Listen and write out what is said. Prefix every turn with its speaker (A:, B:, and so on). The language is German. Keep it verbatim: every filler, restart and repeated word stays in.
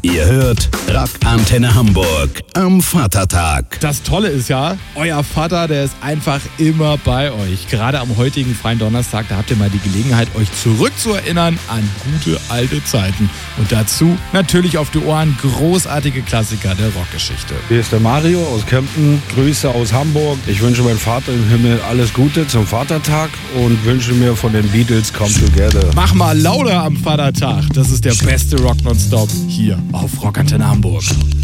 A: Ihr hört Rock Antenne Hamburg am Vatertag.
B: Das Tolle ist ja, euer Vater, der ist einfach immer bei euch. Gerade am heutigen freien Donnerstag, da habt ihr mal die Gelegenheit, euch zurückzuerinnern an gute alte Zeiten. Und dazu natürlich auf die Ohren großartige Klassiker der Rockgeschichte.
C: Hier ist der Mario aus Kempten. Grüße aus Hamburg. Ich wünsche meinem Vater im Himmel alles Gute zum Vatertag und wünsche mir von den Beatles Come Together.
B: Mach mal lauter am Vatertag. Das ist der beste Rock nonstop hier auf Rock Antenne Hamburg.